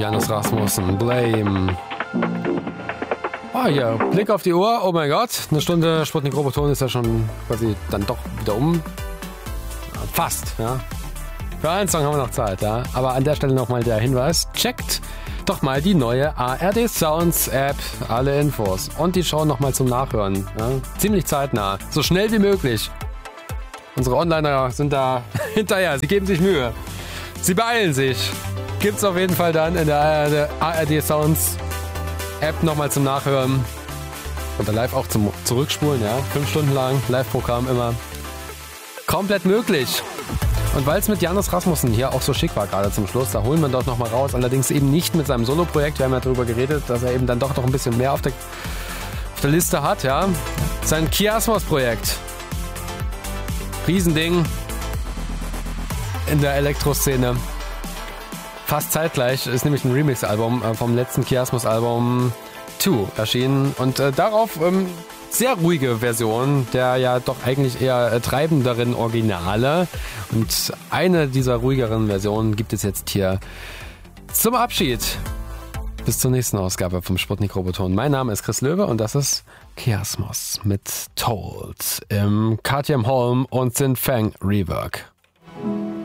Janus Rasmussen, Blame. Ah, ja, Blick auf die Uhr. Oh mein Gott, eine Stunde Sputnik Roboton ist ja schon quasi dann doch wieder um. Fast, ja. Für einen Song haben wir noch Zeit, ja. Aber an der Stelle nochmal der Hinweis. Checkt doch mal die neue ARD Sounds App. Alle Infos. Und die Show nochmal zum Nachhören. Ja. Ziemlich zeitnah. So schnell wie möglich. Unsere Onliner sind da hinterher. Sie geben sich Mühe. Sie beeilen sich. Gibt's auf jeden Fall dann in der ARD Sounds App nochmal zum Nachhören. Und dann live auch zum Zurückspulen, ja. 5 Stunden lang, Live-Programm immer. Komplett möglich. Und weil es mit Janus Rasmussen hier auch so schick war gerade zum Schluss, da holen wir doch nochmal raus. Allerdings eben nicht mit seinem Solo-Projekt. Wir haben ja darüber geredet, dass er eben dann doch noch ein bisschen mehr auf der Liste hat, ja. Sein Kiasmos-Projekt. Riesending in der Elektroszene. Fast zeitgleich ist nämlich ein Remix-Album vom letzten Kiasmos-Album 2 erschienen und darauf sehr ruhige Version der ja doch eigentlich eher treibenderen Originale. Und eine dieser ruhigeren Versionen gibt es jetzt hier zum Abschied. Bis zur nächsten Ausgabe vom Sputnik Roboton. Mein Name ist Chris Löwe und das ist Kiasmos mit Told im KTM Holm und Sin Fang Rework.